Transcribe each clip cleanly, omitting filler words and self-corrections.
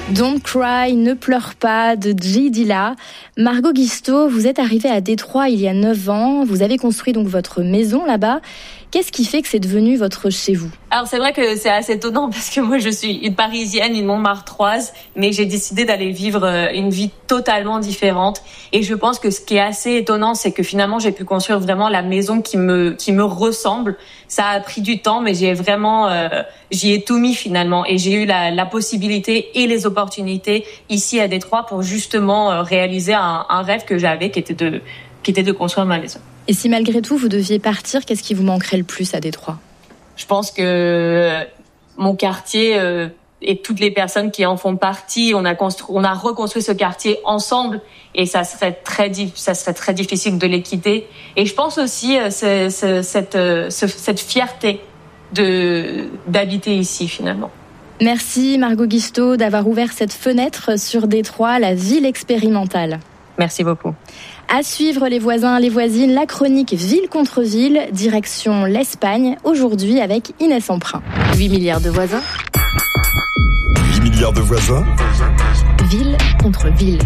Don't Cry, ne pleure pas de J. Dilla. Margot Guisto, vous êtes arrivée à Détroit il y a 9 ans. Vous avez construit donc votre maison là-bas. Qu'est-ce qui fait que c'est devenu votre chez vous ? Alors c'est vrai que c'est assez étonnant parce que moi je suis une Parisienne, une Montmartroise, mais j'ai décidé d'aller vivre une vie totalement différente. Et je pense que ce qui est assez étonnant, c'est que finalement j'ai pu construire vraiment la maison qui me ressemble. Ça a pris du temps, mais j'y ai tout mis finalement. Et j'ai eu la possibilité et les opportunités ici à Détroit pour justement réaliser un rêve que j'avais, qui était de construire ma maison. Et si malgré tout vous deviez partir, qu'est-ce qui vous manquerait le plus à Détroit ? Je pense que mon quartier et toutes les personnes qui en font partie, on a reconstruit ce quartier ensemble et ça serait très difficile de les quitter. Et je pense aussi cette fierté d'habiter ici finalement. Merci Margot Guisto d'avoir ouvert cette fenêtre sur Détroit, la ville expérimentale. Merci beaucoup. À suivre les voisins, les voisines, la chronique Ville contre Ville, direction l'Espagne, aujourd'hui avec Inès Emprunt. 8 milliards de voisins. 8 milliards de voisins. Ville contre ville.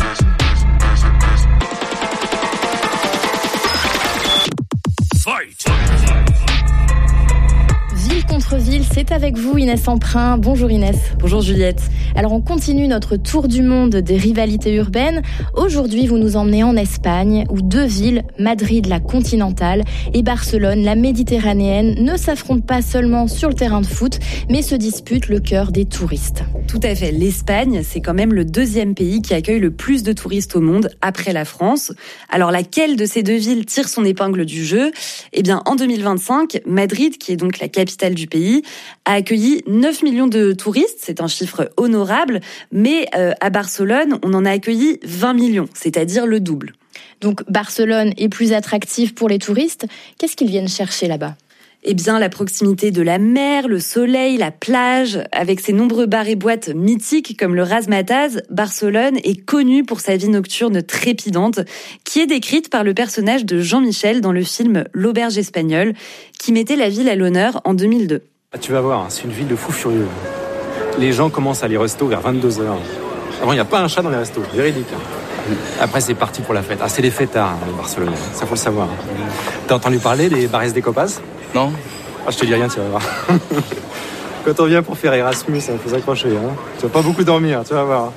Fight. Ville contre ville, c'est avec vous Inès Emprunt. Bonjour Inès. Bonjour Juliette. Alors on continue notre tour du monde des rivalités urbaines. Aujourd'hui vous nous emmenez en Espagne où deux villes, Madrid la continentale et Barcelone la méditerranéenne, ne s'affrontent pas seulement sur le terrain de foot mais se disputent le cœur des touristes. Tout à fait, l'Espagne c'est quand même le deuxième pays qui accueille le plus de touristes au monde après la France. Alors laquelle de ces deux villes tire son épingle du jeu ? Eh bien en 2025, Madrid, qui est donc la capitale du pays, a accueilli 9 millions de touristes, c'est un chiffre honorable, mais à Barcelone, on en a accueilli 20 millions, c'est-à-dire le double. Donc Barcelone est plus attractive pour les touristes. Qu'est-ce qu'ils viennent chercher là-bas ? Eh bien, la proximité de la mer, le soleil, la plage, avec ses nombreux bars et boîtes mythiques comme le Razzmatazz, Barcelone est connue pour sa vie nocturne trépidante, qui est décrite par le personnage de Jean-Michel dans le film L'Auberge espagnole, qui mettait la ville à l'honneur en 2002. Tu vas voir, c'est une ville de fous furieux. Les gens commencent à aller resto vers 22h. Avant, il n'y a pas un chat dans les restos, véridique. Après, c'est parti pour la fête. C'est les fêtards, Barcelone, ça faut le savoir. T'as entendu parler des Bares de Copas ? Non ? Je te dis rien, tu vas voir. Quand on vient pour faire Erasmus, il faut s'accrocher. Tu vas pas beaucoup dormir, tu vas voir.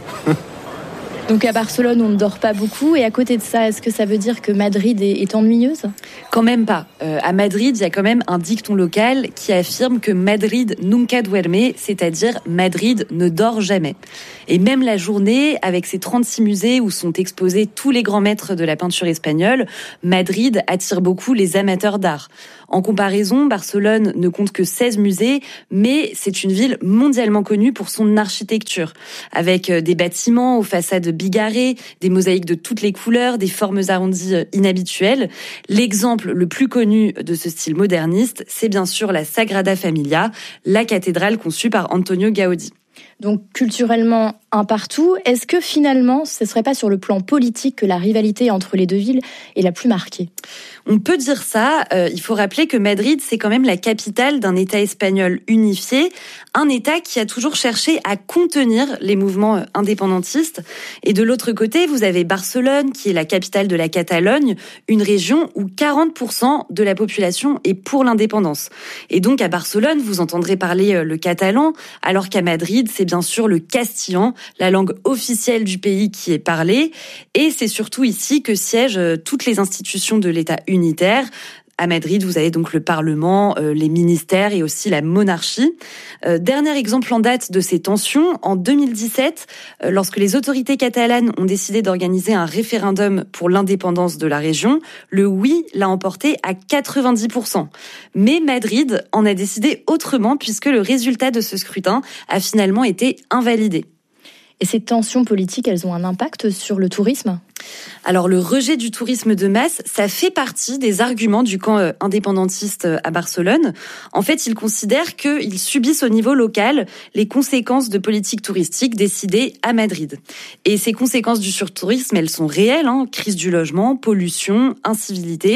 Donc à Barcelone, on ne dort pas beaucoup. Et à côté de ça, est-ce que ça veut dire que Madrid est ennuyeuse ? Quand même pas. À Madrid, il y a quand même un dicton local qui affirme que Madrid nunca duerme, c'est-à-dire Madrid ne dort jamais. Et même la journée, avec ses 36 musées où sont exposés tous les grands maîtres de la peinture espagnole, Madrid attire beaucoup les amateurs d'art. En comparaison, Barcelone ne compte que 16 musées, mais c'est une ville mondialement connue pour son architecture, avec des bâtiments aux façades bigarrées, des mosaïques de toutes les couleurs, des formes arrondies inhabituelles. L'exemple le plus connu de ce style moderniste, c'est bien sûr la Sagrada Familia, la cathédrale conçue par Antonio Gaudí. Donc culturellement un partout, est-ce que finalement ce ne serait pas sur le plan politique que la rivalité entre les deux villes est la plus marquée ? On peut dire ça, il faut rappeler que Madrid c'est quand même la capitale d'un État espagnol unifié, un État qui a toujours cherché à contenir les mouvements indépendantistes. Et de l'autre côté, vous avez Barcelone qui est la capitale de la Catalogne, une région où 40% de la population est pour l'indépendance. Et donc à Barcelone, vous entendrez parler le catalan, alors qu'à Madrid, c'est bien sûr le castillan, la langue officielle du pays qui est parlée. Et c'est surtout ici que siègent toutes les institutions de l'État unitaire. À Madrid, vous avez donc le Parlement, les ministères et aussi la monarchie. Dernier exemple en date de ces tensions, en 2017, lorsque les autorités catalanes ont décidé d'organiser un référendum pour l'indépendance de la région, le oui l'a emporté à 90%. Mais Madrid en a décidé autrement puisque le résultat de ce scrutin a finalement été invalidé. Et ces tensions politiques, elles ont un impact sur le tourisme ? Alors le rejet du tourisme de masse, ça fait partie des arguments du camp indépendantiste à Barcelone. En fait, ils considèrent qu'ils subissent au niveau local les conséquences de politiques touristiques décidées à Madrid. Et ces conséquences du surtourisme, elles sont réelles, crise du logement, pollution, incivilité.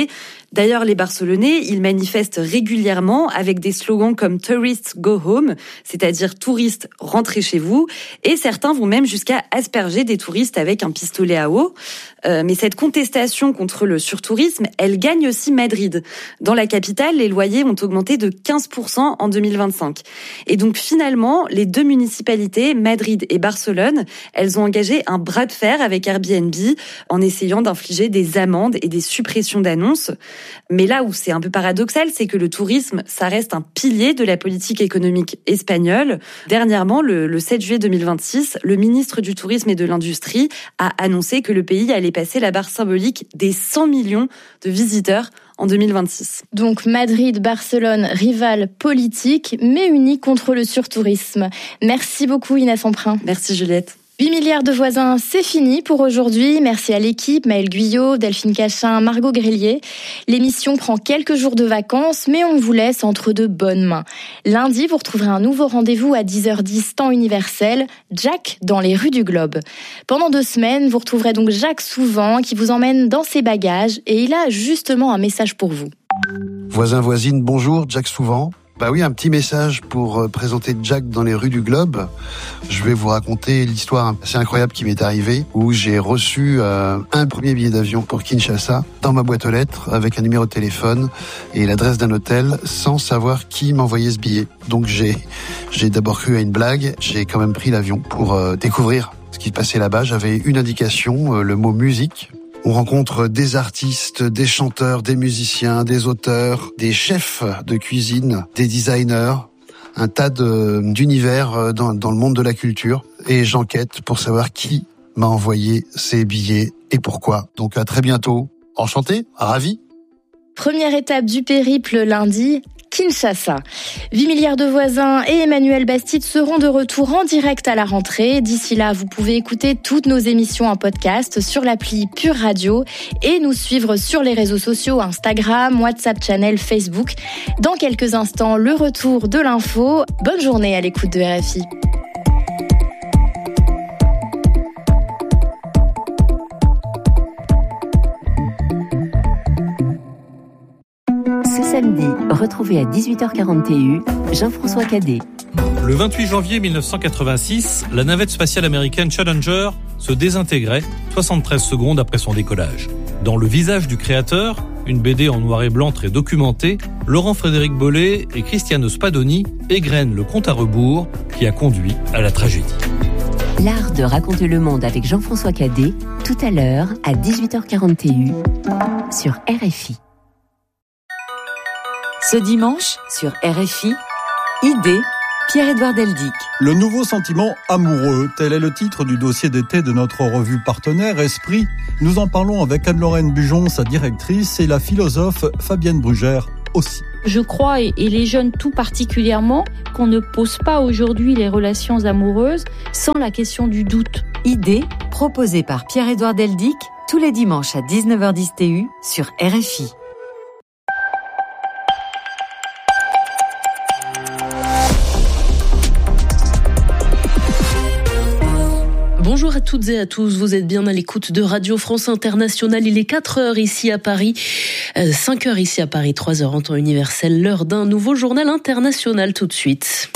D'ailleurs, les Barcelonais, ils manifestent régulièrement avec des slogans comme « Tourists go home », c'est-à-dire « touristes, rentrez chez vous ». Et certains vont même jusqu'à asperger des touristes avec un pistolet à eau. Mais cette contestation contre le surtourisme, elle gagne aussi Madrid. Dans la capitale, les loyers ont augmenté de 15% en 2025. Et donc finalement, les deux municipalités, Madrid et Barcelone, elles ont engagé un bras de fer avec Airbnb en essayant d'infliger des amendes et des suppressions d'annonces. Mais là où c'est un peu paradoxal, c'est que le tourisme, ça reste un pilier de la politique économique espagnole. Dernièrement, le 7 juillet 2026, le ministre du Tourisme et de l'Industrie a annoncé que le pays allait passer la barre symbolique des 100 millions de visiteurs en 2026. Donc Madrid, Barcelone, rivales politiques, mais unis contre le surtourisme. Merci beaucoup Inès Emprunt. Merci Juliette. 8 milliards de voisins, c'est fini pour aujourd'hui. Merci à l'équipe, Maëlle Guyot, Delphine Cachin, Margot Grillier. L'émission prend quelques jours de vacances, mais on vous laisse entre de bonnes mains. Lundi, vous retrouverez un nouveau rendez-vous à 10h10 temps universel, Jack dans les rues du Globe. Pendant 2 semaines, vous retrouverez donc Jacques Souvent qui vous emmène dans ses bagages et il a justement un message pour vous. Voisins, voisines, bonjour, Jack Souvent. Bah oui, un petit message pour présenter Jack dans les rues du Globe. Je vais vous raconter l'histoire assez incroyable qui m'est arrivée, où j'ai reçu un premier billet d'avion pour Kinshasa dans ma boîte aux lettres avec un numéro de téléphone et l'adresse d'un hôtel sans savoir qui m'envoyait ce billet. Donc j'ai d'abord cru à une blague, j'ai quand même pris l'avion pour découvrir ce qui se passait là-bas. J'avais une indication, le mot musique. On rencontre des artistes, des chanteurs, des musiciens, des auteurs, des chefs de cuisine, des designers, un tas d'univers dans le monde de la culture. Et j'enquête pour savoir qui m'a envoyé ces billets et pourquoi. Donc à très bientôt. Enchanté, ravi. Première étape du périple lundi, Kinshasa. 8 milliards de voisins et Emmanuel Bastide seront de retour en direct à la rentrée. D'ici là, vous pouvez écouter toutes nos émissions en podcast sur l'appli Pure Radio et nous suivre sur les réseaux sociaux Instagram, WhatsApp Channel, Facebook. Dans quelques instants, le retour de l'info. Bonne journée à l'écoute de RFI. Ce samedi, retrouvez à 18h40 TU Jean-François Cadet. Le 28 janvier 1986, la navette spatiale américaine Challenger se désintégrait 73 secondes après son décollage. Dans Le visage du créateur, une BD en noir et blanc très documentée, Laurent-Frédéric Bollet et Cristiano Spadoni égrènent le compte à rebours qui a conduit à la tragédie. L'art de raconter le monde avec Jean-François Cadet, tout à l'heure à 18h40 TU sur RFI. Ce dimanche, sur RFI, Idée, Pierre-Édouard Deldic. Le nouveau sentiment amoureux, tel est le titre du dossier d'été de notre revue partenaire Esprit. Nous en parlons avec Anne-Lorraine Bujon, sa directrice, et la philosophe Fabienne Brugère aussi. Je crois, et les jeunes tout particulièrement, qu'on ne pose pas aujourd'hui les relations amoureuses sans la question du doute. Idée, proposée par Pierre-Édouard Deldic, tous les dimanches à 19h10 TU sur RFI. Bonjour à toutes et à tous, vous êtes bien à l'écoute de Radio France Internationale. Il est 4h ici à Paris, 5h ici à Paris, 3h en temps universel, l'heure d'un nouveau journal international tout de suite.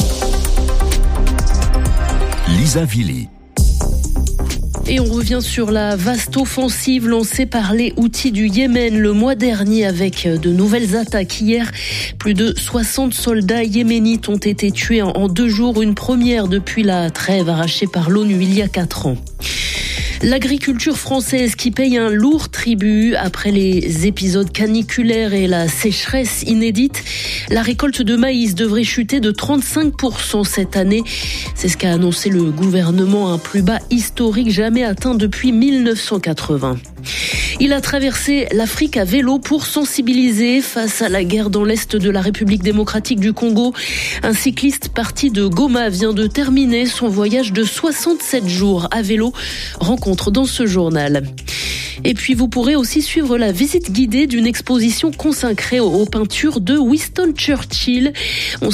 Lisa Villy. Et on revient sur la vaste offensive lancée par les Houthis du Yémen le mois dernier avec de nouvelles attaques. Hier, plus de 60 soldats yéménites ont été tués en 2 jours, une première depuis la trêve arrachée par l'ONU il y a 4 ans. L'agriculture française qui paye un lourd tribut après les épisodes caniculaires et la sécheresse inédite. La récolte de maïs devrait chuter de 35% cette année. C'est ce qu'a annoncé le gouvernement, un plus bas historique jamais atteint depuis 1980. Il a traversé l'Afrique à vélo pour sensibiliser face à la guerre dans l'est de la République démocratique du Congo. Un cycliste parti de Goma vient de terminer son voyage de 67 jours à vélo. Rencontre dans ce journal. Et puis vous pourrez aussi suivre la visite guidée d'une exposition consacrée aux peintures de Winston Churchill. On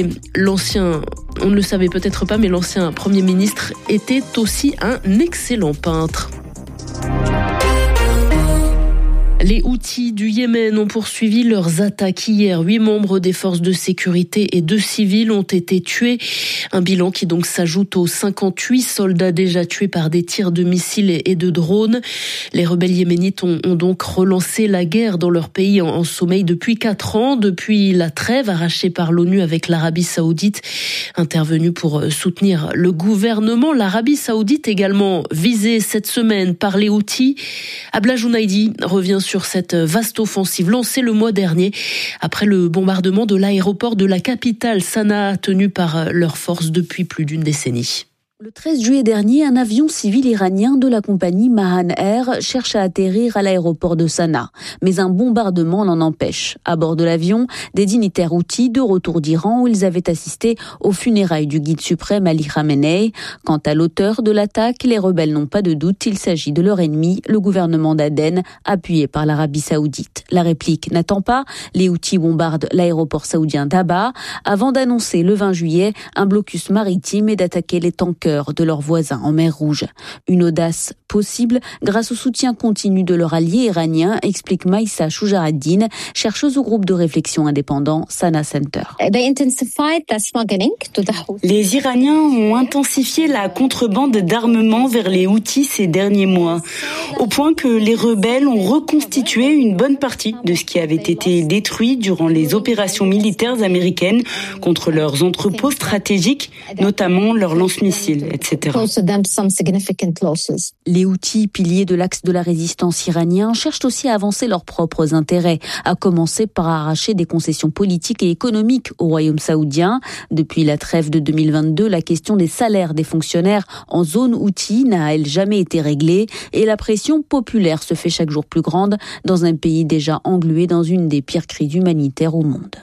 ne le savait peut-être pas, mais l'ancien Premier ministre était aussi un excellent peintre. Les Houthis du Yémen ont poursuivi leurs attaques hier. 8 membres des forces de sécurité et 2 civils ont été tués. Un bilan qui donc s'ajoute aux 58 soldats déjà tués par des tirs de missiles et de drones. Les rebelles yéménites ont donc relancé la guerre dans leur pays en sommeil depuis 4 ans, depuis la trêve arrachée par l'ONU avec l'Arabie Saoudite, intervenue pour soutenir le gouvernement. L'Arabie Saoudite également visée cette semaine par les Houthis. Abla Jounaidi revient sur cette vaste offensive lancée le mois dernier après le bombardement de l'aéroport de la capitale Sanaa tenu par leurs forces depuis plus d'une décennie. Le 13 juillet dernier, un avion civil iranien de la compagnie Mahan Air cherche à atterrir à l'aéroport de Sanaa. Mais un bombardement l'en empêche. À bord de l'avion, des dignitaires houthis de retour d'Iran où ils avaient assisté aux funérailles du guide suprême Ali Khamenei. Quant à l'auteur de l'attaque, les rebelles n'ont pas de doute. Il s'agit de leur ennemi, le gouvernement d'Aden, appuyé par l'Arabie Saoudite. La réplique n'attend pas. Les Houthis bombardent l'aéroport saoudien d'Abha avant d'annoncer le 20 juillet un blocus maritime et d'attaquer les tankers de leurs voisins en mer Rouge. Une audace possible grâce au soutien continu de leur allié iranien, explique Maïssa Choujahaddine, chercheuse au groupe de réflexion indépendant Sana Center. Les Iraniens ont intensifié la contrebande d'armement vers les Houthis ces derniers mois, au point que les rebelles ont reconstitué une bonne partie de ce qui avait été détruit durant les opérations militaires américaines contre leurs entrepôts stratégiques, notamment leurs lance-missiles, etc. Les Houthis, piliers de l'axe de la résistance iranien, cherchent aussi à avancer leurs propres intérêts, à commencer par arracher des concessions politiques et économiques au royaume saoudien. Depuis la trêve de 2022, la question des salaires des fonctionnaires en zone houthi n'a, elle, jamais été réglée et la pression populaire se fait chaque jour plus grande dans un pays déjà englué dans une des pires crises humanitaires au monde.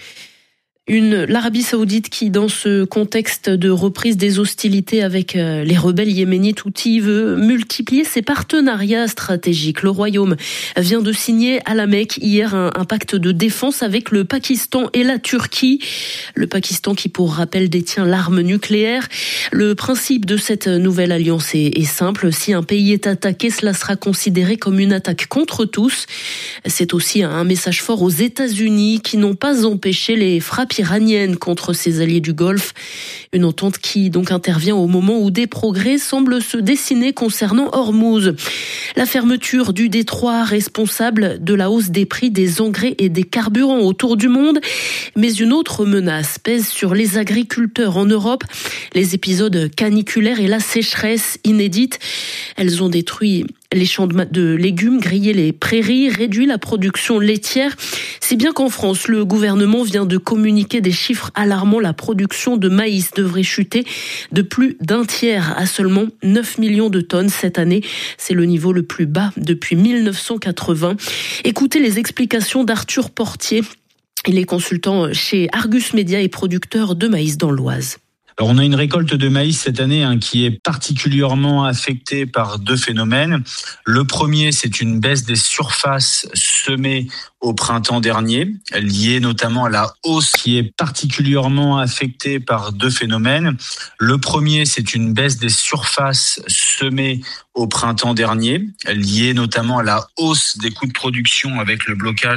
L'Arabie Saoudite qui, dans ce contexte de reprise des hostilités avec les rebelles yéménites houthis, veut multiplier ses partenariats stratégiques. Le royaume vient de signer à la Mecque hier un pacte de défense avec le Pakistan et la Turquie. Le Pakistan qui, pour rappel, détient l'arme nucléaire. Le principe de cette nouvelle alliance est simple. Si un pays est attaqué, cela sera considéré comme une attaque contre tous. C'est aussi un message fort aux États-Unis qui n'ont pas empêché les frappes iranienne contre ses alliés du Golfe. Une entente qui donc intervient au moment où des progrès semblent se dessiner concernant Hormuz. La fermeture du détroit responsable de la hausse des prix des engrais et des carburants autour du monde. Mais une autre menace pèse sur les agriculteurs en Europe. Les épisodes caniculaires et la sécheresse inédite. Elles ont détruit les champs de légumes, grillé les prairies, réduit la production laitière. Si bien qu'en France, le gouvernement vient de communiquer des chiffres alarmants. La production de maïs devrait chuter de plus d'un tiers à seulement 9 millions de tonnes cette année. C'est le niveau le plus bas depuis 1980. Écoutez les explications d'Arthur Portier. Il est consultant chez Argus Media et producteur de maïs dans l'Oise. Alors on a une récolte de maïs cette année qui est particulièrement affectée par 2 phénomènes. Le premier, c'est une baisse des surfaces semées au printemps dernier, liée notamment à la hausse qui est particulièrement affectée par 2 phénomènes. Le premier, c'est une baisse des surfaces semées au printemps dernier, liée notamment à la hausse des coûts de production avec le blocage